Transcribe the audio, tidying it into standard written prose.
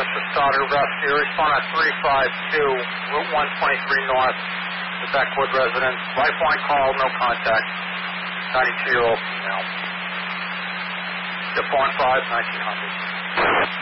officer started rescue. Respond at 352 Route 123 North, the Beckwood residence. Lifeline call, no contact. 92-year-old female. Zip 15, 1900.